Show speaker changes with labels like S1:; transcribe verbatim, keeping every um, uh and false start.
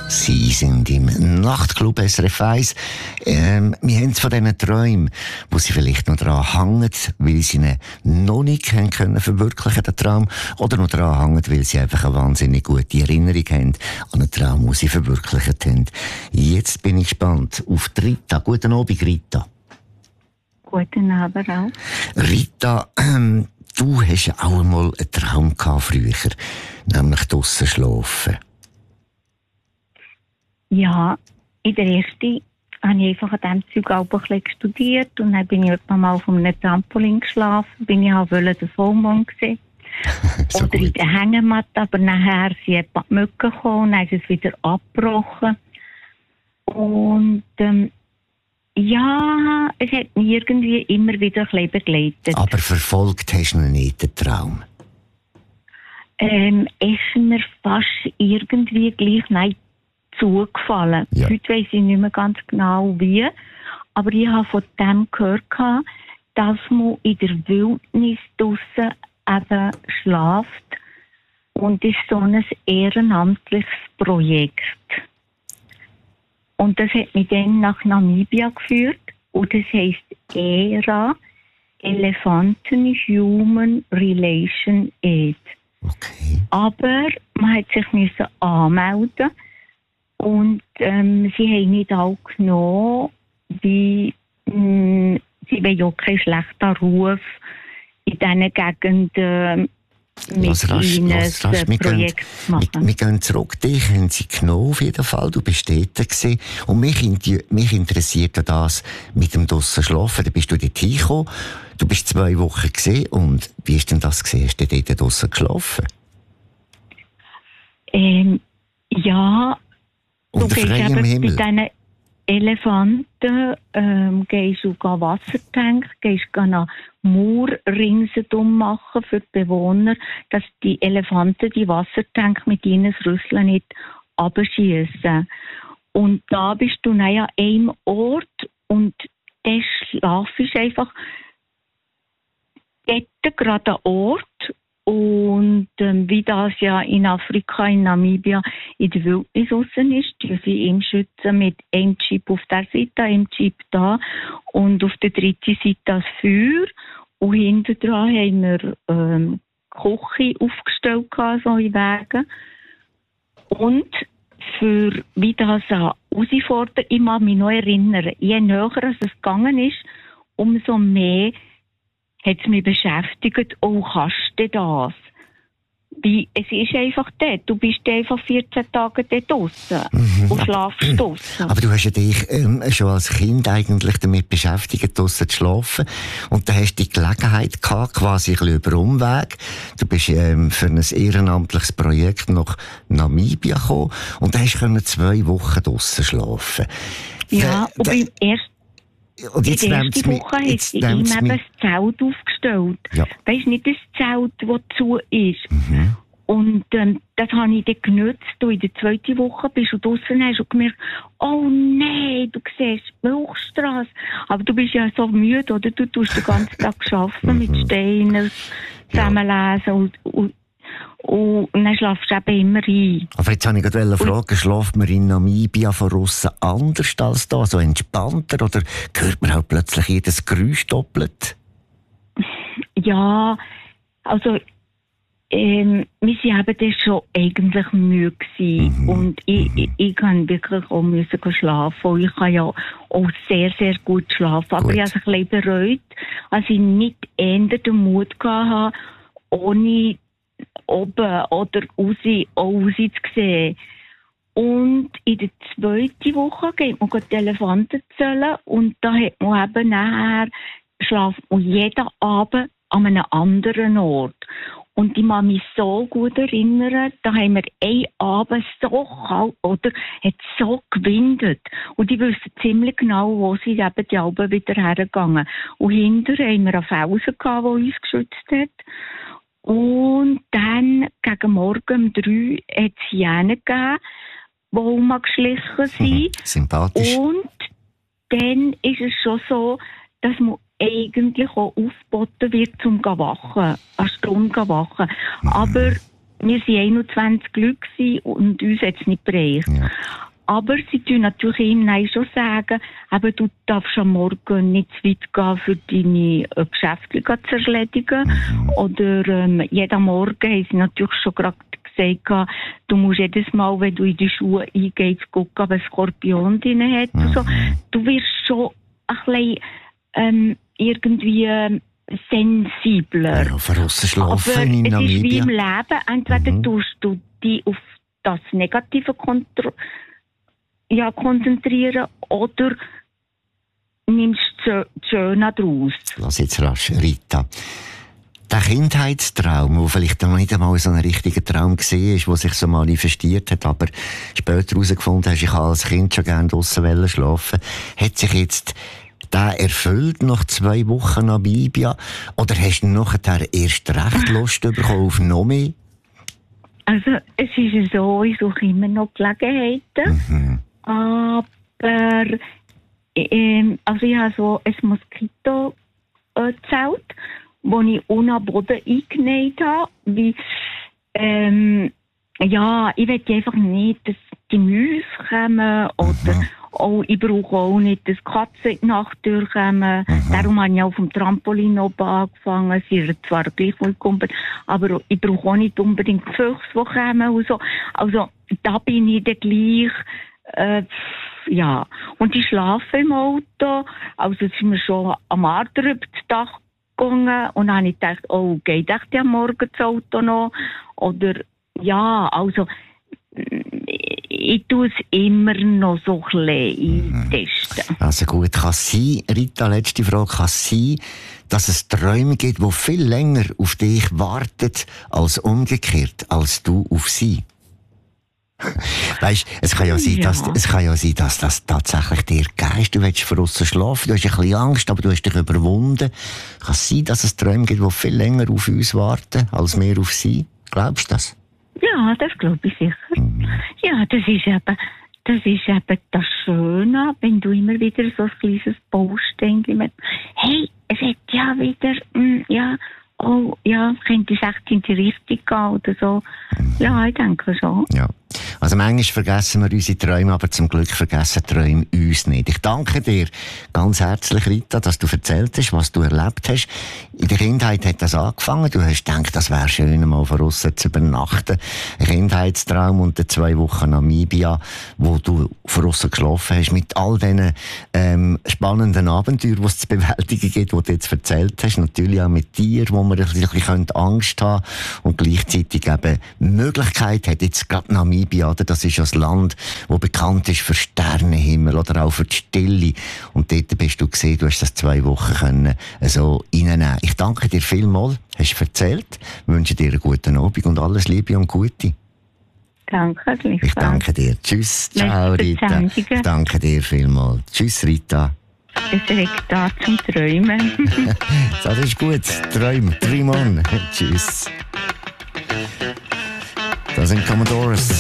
S1: Sie sind im Nachtclub S R F eins. Ähm, wir haben es von diesen Träumen, wo Sie vielleicht noch dran hängen, weil Sie ihn noch nicht haben können verwirklichen, den Traum, oder noch dran hängen, weil Sie einfach eine wahnsinnig gute Erinnerung haben an einen Traum, den Sie verwirklicht haben. Jetzt bin ich gespannt auf die Rita. Guten Abend, Rita.
S2: Guten Abend auch.
S1: Rita, ähm, du hast ja auch einmal einen Traum gehabt früher, nämlich draussen schlafen.
S2: Ja, in der ersten habe ich einfach an diesem Zeug auch ein bisschen studiert und dann bin ich etwa mal auf einem Trampolin geschlafen, bin ich auch den Vollmond gesehen.
S1: So
S2: oder
S1: gut.
S2: in der Hängematte, aber nachher sind etwa die Mücken gekommen und dann ist es wieder abgebrochen. Und ähm, ja, es hat mich irgendwie immer wieder ein bisschen begleitet.
S1: Aber verfolgt hast du noch nicht den Traum?
S2: Ähm, ist mir fast irgendwie gleich nicht zugefallen.
S1: Ja.
S2: Heute weiss ich nicht mehr ganz genau wie, aber ich habe von dem gehört, dass man in der Wildnis draussen eben schläft und ist so ein ehrenamtliches Projekt. Und das hat mich dann nach Namibia geführt und das heisst E R A, Elefanten Human Relation Aid.
S1: Okay.
S2: Aber man hat sich müssen anmelden und ähm, sie haben nicht alle genommen, wie mh, sie wollen ja keinen schlechten Ruf in diesen Gegenden mit
S1: Lass rasch,
S2: ihnen
S1: lass rasch.
S2: ein
S1: Wir
S2: Projekt
S1: gehen,
S2: machen.
S1: wir, wir gehen zurück. Dich haben sie genommen, auf jeden Fall. Du bist dort gewesen. Und mich, in- mich interessiert ja das mit dem draussen Schlafen. Da bist du dort hingekommen. Du bist zwei Wochen gewesen. Und wie ist denn das gewesen? Hast du dort draussen geschlafen?
S2: Ähm, ja, du
S1: Unter
S2: gehst
S1: freiem
S2: eben bei
S1: Himmel?
S2: diesen Elefanten, ähm, gehst du gehen Wassertank, gehst du einen Mauer ringsherum machen für die Bewohner, dass die Elefanten die Wassertank mit ihnen Rüsseln nicht abschießen. Und da bist du dann an einem Ort und der Schlaf ist einfach dort gerade ein Ort. Und ähm, wie das ja in Afrika, in Namibia, in der Wildnis draussen ist, die sie ihm schützen mit einem Chip auf der Seite, einem Chip da und auf der dritten Seite das Feuer. Und hinten dran haben wir ähm, Küche aufgestellt, so in Wegen. Und für wie das eine Herausforderung, ich mag mich noch erinnern, je näher es gegangen ist, umso mehr hat es mich beschäftigt, oh, kannst du das? Wie, es ist einfach dort. Du bist einfach vierzehn Tage dort draussen
S1: Mhm,
S2: und
S1: aber-
S2: schlafst draussen.
S1: Aber du hast ja dich ähm, schon als Kind eigentlich damit beschäftigt, draussen zu schlafen. Und da hast du die Gelegenheit gehabt, quasi ein bisschen über Umweg. Du bist ähm, für ein ehrenamtliches Projekt nach Namibia gekommen und da hast du können zwei Wochen draussen schlafen.
S2: Ja,
S1: Da-
S2: und
S1: da-
S2: beim ersten
S1: und
S2: In
S1: jetzt
S2: der
S1: nimmt's
S2: ersten
S1: mich-
S2: Woche hat
S1: jetzt
S2: sie ihm
S1: nimmt's
S2: eben
S1: mich-
S2: ein Zelt aufgestellt.
S1: Ja.
S2: Weisst nicht das Zelt, das zu ist.
S1: Mhm.
S2: Und ähm, das habe ich dann genutzt. Und in der zweiten Woche bist du draussen und hast du gemerkt, oh nein, du siehst die Milchstrasse. Aber du bist ja so müde, oder? Du tust den ganzen Tag arbeiten mit Steinen, zusammenlesen und, und, und dann schlafst du eben immer ein.
S1: Aber jetzt wollte ich gerade fragen, schläft man in Namibia von aussen anders als da, so entspannter, oder hört man halt plötzlich jedes Geräusch doppelt?
S2: Ja, also ähm, wir waren eben dann schon eigentlich müde gewesen.
S1: Mhm.
S2: Und ich, ich, ich kann wirklich auch müssen gehen schlafen. Und ich kann ja auch sehr, sehr gut schlafen. Aber
S1: Gut.
S2: ich habe es ein bisschen bereut, als ich nicht eher den Mut gehabt habe, ohne oben oder raus, auch raus zu sehen. Und in der zweiten Woche geht man die Elefanten zählen und da hat man eben nachher, schlaft man jeden Abend an einem anderen Ort. Und ich kann mich so gut erinnern, da haben wir einen Abend so kalt, oder, hat so gewindet. Und ich wusste ziemlich genau, wo sie eben die Alben wieder hergegangen. Und hinterher haben wir einen Felsen gehabt, der uns geschützt hat. Und dann, gegen Morgen um drei, hat es Hyänen gegeben, die rumgeschlichen sind.
S1: Mhm. Sympathisch.
S2: Und dann ist es schon so, dass man eigentlich auch aufgeboten wird, zum zu wachen, eine Stunde zu wachen. Aber wir waren einundzwanzig Leute und uns hat es nicht bereicht. Ja. Aber sie tun natürlich ihm nein schon sagen, aber du darfst am Morgen nicht zu weit gehen, für deine äh, Geschäfte zu erledigen. Mhm. Oder ähm, jeden Morgen haben sie natürlich schon gerade gesagt, du musst jedes Mal, wenn du in die Schuhe eingehst, gucken, ob ein Skorpion drin hat. Mhm. So. Du wirst schon ein bisschen ähm, irgendwie ähm, sensibler.
S1: Ja, verrossen schlafen
S2: aber
S1: in Namibia.
S2: Es ist wie im Leben, entweder
S1: mhm.
S2: tust du dich auf das Negative kontro- ja, konzentrieren oder nimmst das Schöne daraus.
S1: Lass jetzt rasch, Rita. Der Kindheitstraum, der vielleicht noch nicht einmal so ein richtiger Traum war, der sich so manifestiert hat, aber später herausgefunden hast, ich kann als Kind schon gerne draussen schlafen, hat sich jetzt der erfüllt nach zwei Wochen Namibia? Oder hast du nachher erst recht Lust bekommen auf noch mehr?
S2: Also, es ist so, ich suche immer noch Gelegenheiten. Mhm. Aber, ähm, also ich habe so ein Moskito-Zelt, wo ich unten am Boden eingenäht habe. Wie, ähm, ja, ich will einfach nicht, dass die Mäuse kommen oder mhm. auch, ich brauche auch nicht, dass Katzen in die Nacht durchkommen. Mhm. Darum habe ich auf dem Trampolin oben angefangen. Sie sind zwar gleich willkommen, aber ich brauche auch nicht unbedingt Füchse, die kommen und so. Also, da bin ich dann gleich, äh, ja. Und ich schlafe im Auto. Also, es ist mir schon am Ader über das Dach gegangen. Und dann habe ich gedacht, oh, geht echt ja morgen das Auto noch? Oder, ja, also, ich tue es immer noch so klein eintesten.
S1: Also gut, kann es sein, Rita, letzte Frage, kann es sein, dass es Träume gibt, die viel länger auf dich warten, als umgekehrt, als du auf sie? Weisst, es kann ja sein, dass, ja. es kann ja sein, dass das tatsächlich dir geht. Du willst draussen schlafen, du hast ein bisschen Angst, aber du hast dich überwunden. Kann es sein, dass es Träume gibt, die viel länger auf uns warten, als wir auf sie? Glaubst du das?
S2: Ja, das glaube ich sicher. Mhm. Ja, das ist eben, das ist eben das Schöne, wenn du immer wieder so ein kleines Baustein hast. Hey, es hat ja wieder, mh, ja, oh, ja, könnte es echt in die Richtung gehen oder so. Mhm. Ja, ich denke schon.
S1: Ja. Also manchmal vergessen wir unsere Träume, aber zum Glück vergessen Träume uns nicht. Ich danke dir ganz herzlich, Rita, dass du erzählt hast, was du erlebt hast. In der Kindheit hat das angefangen. Du hast gedacht, das wäre schön, mal von aussen zu übernachten. Ein Kindheitstraum und dann zwei Wochen Namibia, wo du von aussen geschlafen hast, mit all diesen ähm, spannenden Abenteuern, die es zu bewältigen gibt, die du jetzt erzählt hast. Natürlich auch mit Tieren, wo man ein bisschen Angst haben könnte und gleichzeitig eben Möglichkeit hat, jetzt gerade Namibia, das ist ja ein Land, das bekannt ist für Sternenhimmel oder auch für die Stille. Und dort bist du gesehen, du hast das zwei Wochen können so reinnehmen. Ich danke dir vielmals, hast du erzählt, wünsche dir einen guten Abend und alles Liebe und Gute.
S2: Danke,
S1: ich danke dir. Tschüss, ciao Rita. Ich danke dir vielmals. Tschüss Rita.
S2: Es regt da zum Träumen.
S1: Das ist gut, Träum, Träum on. Tschüss. Das sind Commodores.